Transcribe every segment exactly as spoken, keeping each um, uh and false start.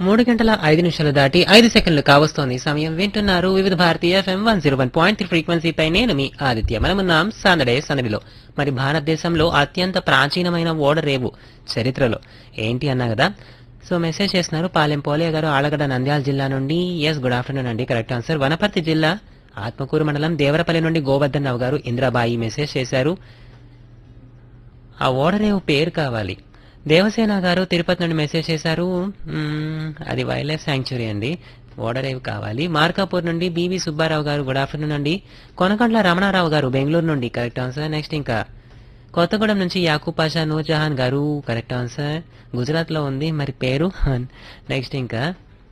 మూడు గంటల ఐదు నిమిషాలు దాటి ఐదు సెకండ్లు కావస్తోంది సమయం. వింటున్నారు వివిధ భారతీయ FM one zero one point three ఫ్రీక్వెన్సీపై నేను మీ ఆదిత్య. మనమున్నాం సందడే సందడిలో. మరి భారతదేశంలో అత్యంత ప్రాచీనమైన ఓడరేవు చరిత్రలో ఏంటి అన్నా కదా. సో మెసేజ్ చేస్తున్నారు పాలెం పోలయ్య గారు, ఆలగడ్డ, నంద్యాల జిల్లా నుండి. ఎస్, గుడ్ ఆఫ్టర్నూన్ అండి. Correct answer. వనపర్తి జిల్లా ఆత్మకూరు మండలం దేవరపల్లి నుండి గోవర్ధన్ రావు గారు, ఇంద్రాబాయి మెసేజ్ చేశారు. ఆ ఓడరేవు పేరు కావాలి. దేవసేన గారు తిరుపతి నుండి మెసేజ్ చేశారు. మ్మ్, అది వైల్డ్ లైఫ్ శాంక్చురీ అండి, ఓడరేవు కావాలి. మార్కాపూర్ నుండి బివి సుబ్బారావు గారు, గుడ్ ఆఫ్టర్నూన్ అండి. కొనకండ్ల రమణారావు గారు బెంగళూరు నుండి, కరెక్ట్ ఆన్సర్. నెక్స్ట్ ఇంకా కొత్తగూడెం నుంచి యాకూబ్ పాషా నూర్జహాన్ గారు, కరెక్ట్ ఆన్సర్. గుజరాత్ లో ఉంది మరి పేరు. నెక్స్ట్ ఇంకా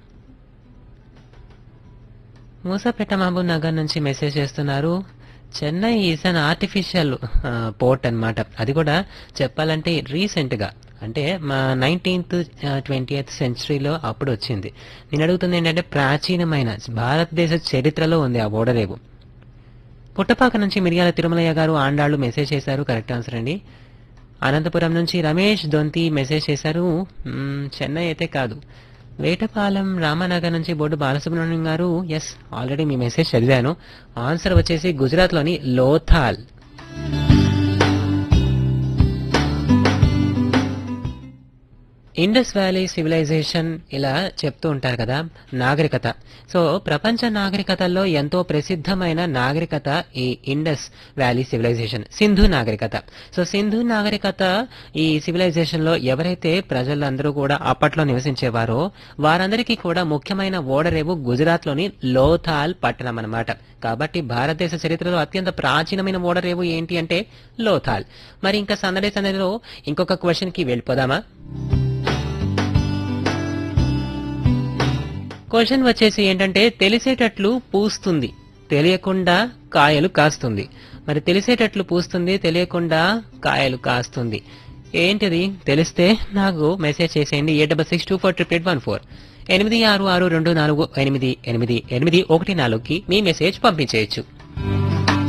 మూసాపేట మహబూబ్ నగర్ నుంచి మెసేజ్ చేస్తున్నారు. Chennai is an artificial port అన్నమాట. అది కూడా చెప్పాలంటే రీసెంట్ గా, అంటే మా నైన్టీన్త్ ట్వంటీ ఎయిత్ సెంచరీలో అప్పుడు వచ్చింది. నేను అడుగుతుంది ఏంటంటే ప్రాచీనమైన భారతదేశ చరిత్రలో ఉంది ఆ ఓడరేవు. పుట్టపాక నుంచి మిరియాల తిరుమలయ్య గారు, ఆండాళ్ళు మెసేజ్ చేశారు, కరెక్ట్ ఆన్సర్ అండి. అనంతపురం నుంచి రమేష్ దొంతి మెసేజ్ చేశారు. మ్మ్, చెన్నై అయితే కాదు. వేటపాలెం రామానగర్ నుంచి బోర్డు బాలసుబ్రహ్మణ్యం గారు, ఎస్ ఆల్రెడీ మీ మెసేజ్ చదివాను. ఆన్సర్ వచ్చేసి గుజరాత్ లోని లోథాల్. ఇండస్ వ్యాలీ సివిలైజేషన్ ఇలా చెప్తూ ఉంటారు కదా, నాగరికత. సో ప్రపంచ నాగరికతల్లో ఎంతో ప్రసిద్ధమైన నాగరికత ఈ ఇండస్ వ్యాలీ సివిలైజేషన్, సింధు నాగరికత. సో సింధు నాగరికత ఈ సివిలైజేషన్ లో ఎవరైతే ప్రజలందరూ కూడా అప్పట్లో నివసించేవారో వారందరికీ కూడా ముఖ్యమైన ఓడరేవు గుజరాత్ లోని లోథాల్ పట్టణం అన్నమాట. కాబట్టి భారతదేశ చరిత్రలో అత్యంత ప్రాచీనమైన ఓడరేవు ఏంటి అంటే లోథాల్. మరి ఇంకా సందడే సందడిలో ఇంకొక క్వశ్చన్ కి వెళ్ళిపోదామా? క్వశ్చన్ వచ్చేసి ఏంటంటే తెలిసేటట్లు పూస్తుంది, తెలియకుండా కాయలు కాస్తుంది. మరి తెలిసేటట్లు పూస్తుంది, తెలియకుండా కాయలు కాస్తుంది ఏంటిది? తెలిస్తే నాకు మెసేజ్ చేసేయండి. ఏ double six two four triple eight one four ఎనిమిది ఆరు ఆరు రెండు నాలుగు ఎనిమిది ఎనిమిది ఎనిమిది ఒకటి నాలుగుకి మీ మెసేజ్ పంపించేయచ్చు.